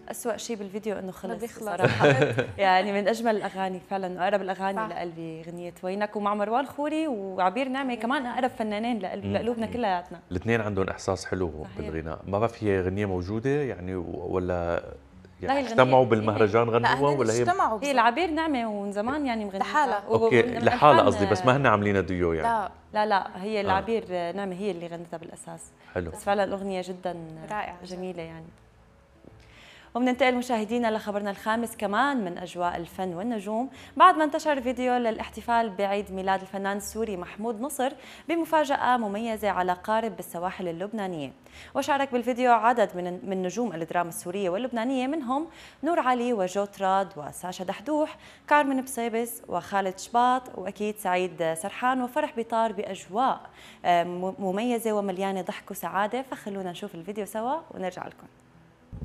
أسوأ شيء بالفيديو انه خلص بيخلص. صراحة. يعني من اجمل الاغاني فعلا واقرب صح. الاغاني لقلبي غنية وينك، ومع مروان خوري وعبير نعمة كمان اقرب فنانين لقلوبنا كلياتنا. الاثنين عندهم احساس حلو صحيح. بالغناء. ما بعرف هي غنية موجودة يعني ولا لا، هي يعني الغنية اجتمعوا قديمة. بالمهرجان لا غنوها هن ولا هي اجتمعوا هي العبير نعمة ومن زمان يعني مغنية لحالها. اوكي لحالها قصدي، بس ما هن عاملينها ديو يعني. لا لا هي العبير نعمة هي اللي غنتها بالاساس. حلو. بس فعلا الاغنية جدا رائعة جميلة يعني. وبننتقل مشاهدينا لخبرنا الخامس كمان من أجواء الفن والنجوم، بعد ما انتشر فيديو للاحتفال بعيد ميلاد الفنان السوري محمود نصر بمفاجأة مميزة على قارب بالسواحل اللبنانية. وشارك بالفيديو عدد من نجوم الدراما السورية واللبنانية، منهم نور علي وجو تراد وساشا دحدوح، كارمن بسيبس وخالد شباط، وأكيد سعيد سرحان، وفرح بيطار بأجواء مميزة ومليانة ضحك وسعادة. فخلونا نشوف الفيديو سوا ونرجع لكم.